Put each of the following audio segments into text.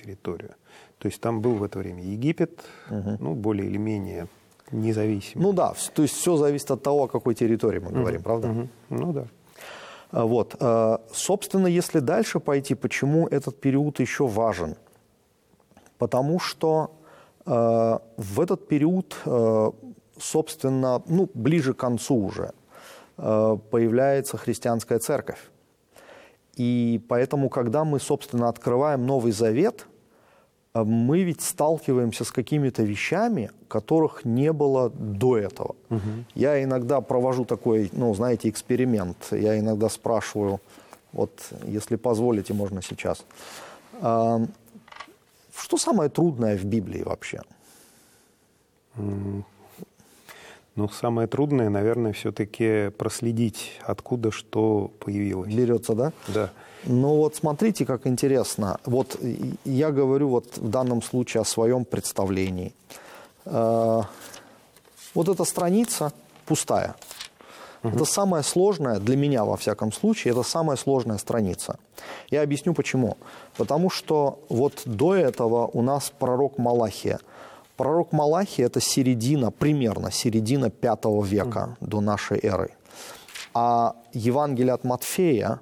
территорию. То есть там был в это время Египет, более или менее независимый. Ну да, то есть все зависит от того, о какой территории мы говорим, правда? Ну да. Вот. Собственно, если дальше пойти, почему этот период еще важен? Потому что в этот период, собственно, ближе к концу уже появляется христианская церковь. И поэтому, когда мы, собственно, открываем Новый Завет, мы ведь сталкиваемся с какими-то вещами, которых не было до этого. Я иногда провожу такой, эксперимент. Я иногда спрашиваю, вот, если позволите, можно сейчас. Что самое трудное в Библии вообще? Самое трудное, наверное, все-таки проследить, откуда что появилось. Берется, да? Да. Ну вот смотрите, как интересно. Вот я говорю вот в данном случае о своем представлении. Вот эта страница пустая. Это самая сложная, для меня во всяком случае, это самая сложная страница. Я объясню почему. Потому что вот до этого у нас пророк Малахия. Пророк Малахия – это примерно середина V века до нашей эры. А Евангелие от Матфея,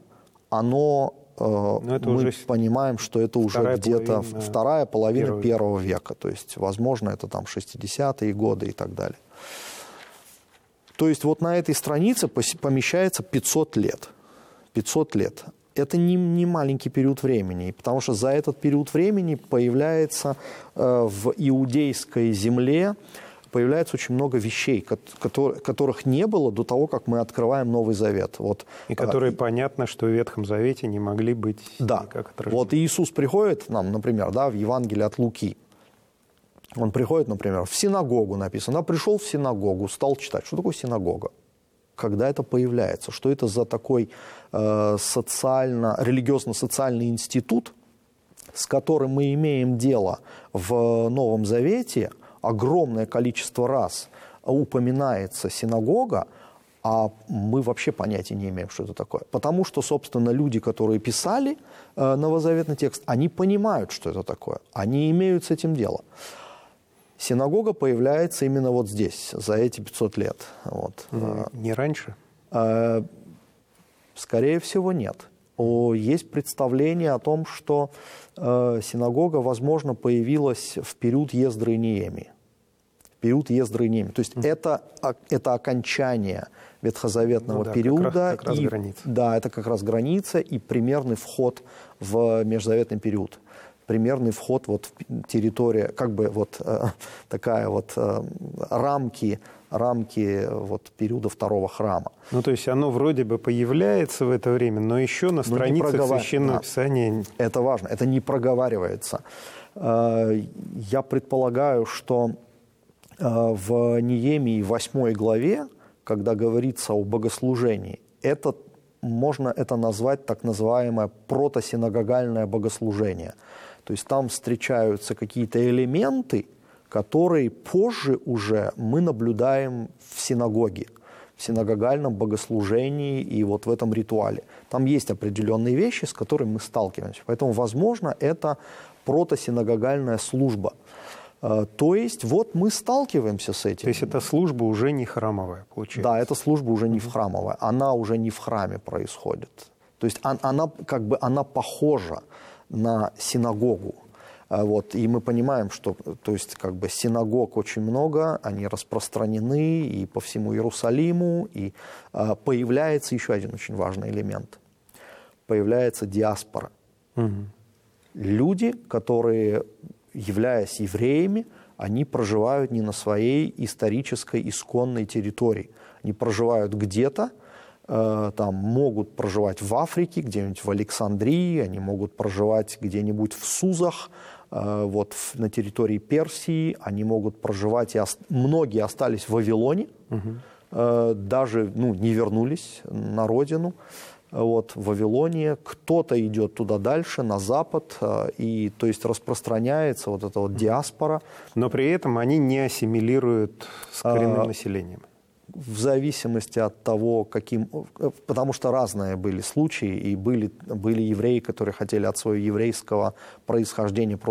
мы понимаем, что это уже где-то вторая половина первого века. То есть, возможно, это там 60-е годы и так далее. То есть вот на этой странице помещается 500 лет. 500 лет. Это не маленький период времени, потому что за этот период времени появляется в иудейской земле очень много вещей, которых не было до того, как мы открываем Новый Завет. Вот, и которые понятно, что в Ветхом Завете не могли быть никак отражены. Вот Иисус приходит нам, например, в Евангелие от Луки. Он приходит, например, в синагогу написано. Пришел в синагогу, стал читать. Что такое синагога? Когда это появляется? Что это за такой религиозно-социальный институт, с которым мы имеем дело в Новом Завете? Огромное количество раз упоминается синагога, а мы вообще понятия не имеем, что это такое. Потому что, собственно, люди, которые писали новозаветный текст, они понимают, что это такое. Они имеют с этим дело. Синагога появляется именно вот здесь, за эти 500 лет. Вот. Не раньше? Скорее всего, нет. Есть представление о том, что синагога, возможно, появилась в период Ездры и Неемии. То есть это окончание ветхозаветного периода. Как раз граница. Да, это как раз граница и примерный вход в межзаветный период. Примерный вход в территорию, такая рамки периода второго храма. То есть оно вроде бы появляется в это время, но еще на страницах Священного Писания... Это важно, это не проговаривается. Я предполагаю, что в Неемии 8 главе, когда говорится о богослужении, можно это назвать так называемое протосинагогальное богослужение. То есть там встречаются какие-то элементы, которые позже уже мы наблюдаем в синагоге, в синагогальном богослужении и вот в этом ритуале. Там есть определенные вещи, с которыми мы сталкиваемся. Поэтому, возможно, это протосинагогальная служба. То есть вот мы сталкиваемся с этим. То есть эта служба уже не храмовая, получается? Да, эта служба уже не в храмовая. Она уже не в храме происходит. То есть она похожа на синагогу. И мы понимаем, что синагог очень много, они распространены и по всему Иерусалиму, и появляется еще один очень важный элемент. Появляется диаспора. Люди, которые, являясь евреями, они проживают не на своей исторической, исконной территории. Они проживают где-то, там могут проживать в Африке, где-нибудь в Александрии, они могут проживать где-нибудь в Сузах, на территории Персии, они могут проживать, многие остались в Вавилоне, даже не вернулись на родину. В Вавилоне кто-то идет туда дальше, на запад, и то есть распространяется вот эта вот диаспора. Но при этом они не ассимилируют с коренным населением. В зависимости от того, потому что разные были случаи, и были евреи, которые хотели от своего еврейского происхождения